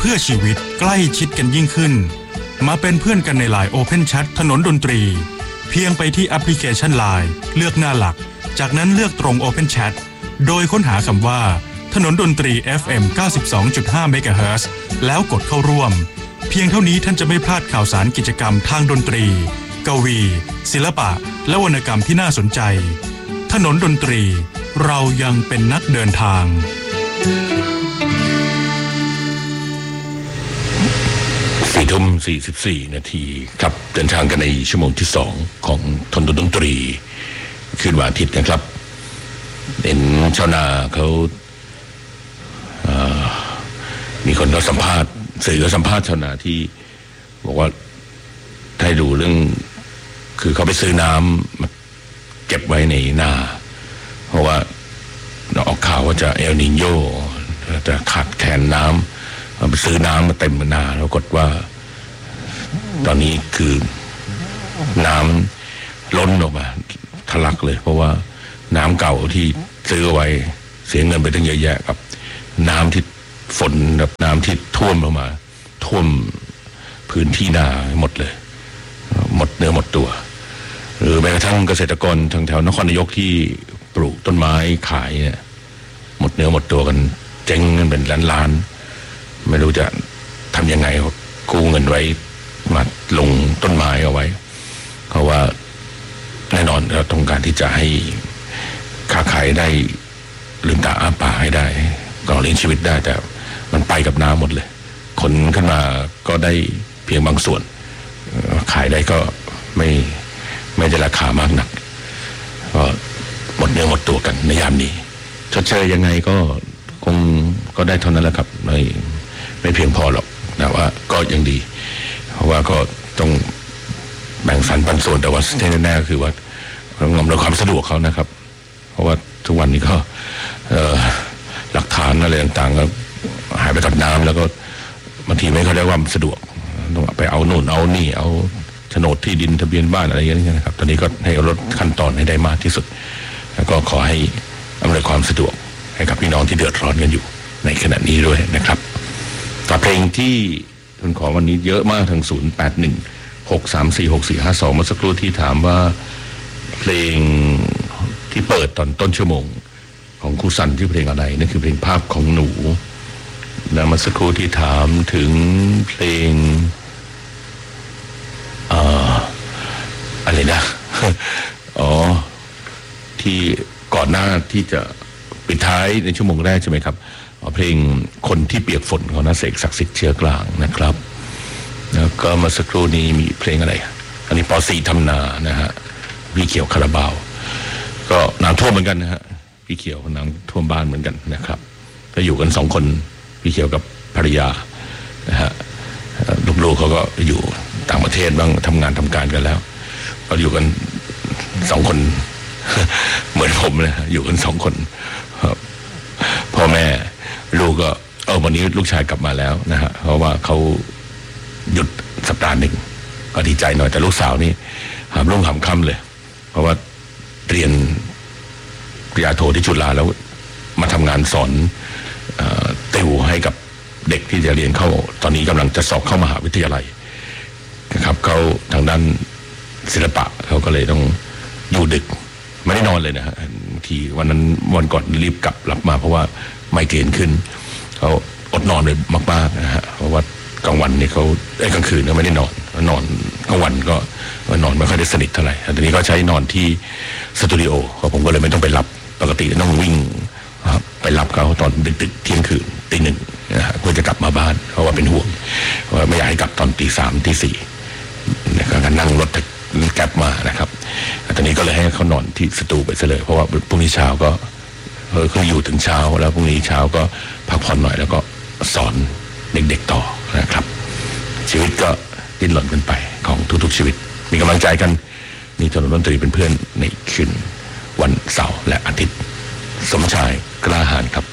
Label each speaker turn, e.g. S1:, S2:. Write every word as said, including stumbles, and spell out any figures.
S1: เพื่อชีวิตใกล้ชิดกันยิ่งขึ้นมาเป็นเพื่อนกันใน ไลน์ Open Chat ถนนดนตรีเพียงไปที่แอปพลิเคชัน ไลน์ เลือกหน้าหลักจากนั้นเลือกตรง Open Chat โดยค้นหาคำว่าถนนดนตรี เอฟ เอ็ม เก้าสิบสองจุดห้า เมกะเฮิรตซ์แล้วกดเข้าร่วมเพียงเท่านี้ท่านจะไม่พลาดข่าวสารกิจกรรมทางดนตรีกวีศิลปะและวรรณกรรมที่น่าสนใจถนนดนตรีเรายังเป็นนักเดินทาง
S2: สี่ทุ่มสี่สิบสี่นาทีครับเดินทางกันในชั่วโมงที่สองของถนนดนตรีคืนวันอาทิตย์นะครับเห็นชาวนาเขามีคนเขาสัมภาษณ์สื่อเขาสัมภาษณ์ชาวนาที่บอกว่าให้ดูเรื่องคือเขาไปซื้อน้ำมาเก็บไว้ในนาเพราะว่าออกข่าวว่าจะเอลนิโญจะขาดแคลนน้ำไปซื้อน้ำมาเต็มนาแล้วกดว่าตอนนี้คือน้ำล้นออกมาทะลักเลยเพราะว่าน้ำเก่าที่ซื้อไว้เสียเงินไปตั้งเยอะแยะกับน้ำที่ฝนแบบน้ำที่ท่วมลงมาท่วมพื้นที่นาหมดเลยหมดเนื้อหมดตัวหรือแม้กระทั่งเกษตรกรทางแถวนครนายกที่ปลูกต้นไม้ขายเนี่ยหมดเนื้อหมดตัวกันเจ๊งกันเป็นล้านๆไม่รู้จะทำยังไงกู้เงินไว้มาลงต้นไม้เอาไว้เพราะว่าแน่นอนเราต้องการที่จะให้ค้าขายได้ลืมตาอ้าปากให้ได้ก็เลี้ยงชีวิตได้แต่มันไปกับน้ำหมดเลยขนขึ้นมาก็ได้เพียงบางส่วนขายได้ก็ไม่ไม่ได้ราคามากนักก็หมดเนื้อหมดตัวกันในยามนี้ชดเชยยังไงก็คงก็ได้เท่านั้นแหละครับไม่ไม่เพียงพอหรอกแต่ว่าก็ยังดีเพราะว่าก็ต้องแบ่งสรรปันส่วนแต่ว่าที่แน่ๆคือว่าต้องอำนวยความสะดวกเขานะครับเพราะว่าทุกวันนี้ก็หลักฐานอะไรต่างๆก็หายไปกับน้ำแล้วก็บางทีไม่เขาได้ว่าสะดวกต้องไปเอาโน่นเอานี่เอาโฉนดที่ดินทะเบียนบ้านอะไรอย่างเงี้ยนะครับตอนนี้ก็ให้ลดขั้นตอนให้ได้มากที่สุดแล้วก็ขอให้อำนวยความสะดวกให้กับพี่น้องที่เดือดร้อนกันอยู่ในขณะนี้ด้วยนะครับต่อเพลงที่คุณขอวันนี้เยอะมากทางศูนย์แปดหนึ่งหกสามสี่หกสี่ห้าสองเมื่อสักครู่ที่ถามว่าเพลงที่เปิดตอนต้นชั่วโมงของครูสันที่เพลงอะไรนั่นคือเพลงภาพของหนูแล้วเมื่อสักครู่ที่ถามถึงเพลงเอ่ออะไรนะอ๋อที่ก่อนหน้าที่จะปิดท้ายในชั่วโมงแรกใช่ไหมครับเพลงคนที่เปียกฝนของนักเสกศักดิ์สิทธิ์เชื้อกลางนะครับแล้วก็เมื่อสักครู่นี้มีเพลงอะไรอันนี้ปอสี่ทำนานะฮะพี่เขียวคาราบาวก็น้ำท่วมเหมือนกันนะฮะพี่เขียวน้ำท่วมบ้านเหมือนกันนะครับก็อยู่กันสองคนพี่เขียวกับภรรยานะฮะลูกๆเขาก็อยู่ต่างประเทศบ้างทำงานทำการกันแล้วก็อยู่กันสองคนเหมือนผมนะอยู่กันสองคนพ่อแม่ลูกก็เออวันนี้ลูกชายกลับมาแล้วนะฮะเพราะว่าเขาหยุดสัปดาห์หนึ่งก็ดีใจหน่อยแต่ลูกสาวนี่หามรุ่งหามค่ำเลยเพราะว่าเรียนปริญญาโทที่จุฬาแล้วมาทำงานสอนติวให้กับเด็กที่จะเรียนเข้าตอนนี้กำลังจะสอบเข้ามหาวิทยาลัยนะครับเขาทางด้านศิลปะเขาก็เลยต้องอยู่ดึกไม่ได้นอนเลยนะฮะทีวันนั้นวันก่อนรีบกลับรับมาเพราะว่าไมเกรนขึ้นเขาอดนอนเลยมากๆนะฮะเพราะว่ากลางวันนี่เขาไอ้กลางคืนก็ไม่ได้นอนนอนกลางวันก็นอนไม่ค่อยได้สนิทเท่าไหร่ทีนี้ก็ใช้นอนที่สตูดิโอผมก็เลยไม่ต้องไปรับปกติต้องวิ่งไปรับเขาตอนดึกๆเที่ยงคืนตีหนึ่งนะฮะเพื่อจะกลับมาบ้านเพราะว่าเป็นห่วงว่าไม่อยากให้กลับตอนตีสามตีสี่นะครับนั่งรถแก๊ปมานะครับตอนนี้ก็เลยให้เขานอนที่สตูไปซะเลยเพราะว่าพรุ่งนี้เช้าก็เออคืออยู่ถึงเช้าแล้วพรุ่งนี้เช้าก็พักผ่อนหน่อยแล้วก็สอนเด็กๆต่อนะครับชีวิตก็ดิ้นรนกันไปของทุกๆชีวิตมีกำลังใจกันมีถนนดนตรีเป็นเพื่อนในคืนวันเสาร์และอาทิตย์สมชายกล้าหาญครับ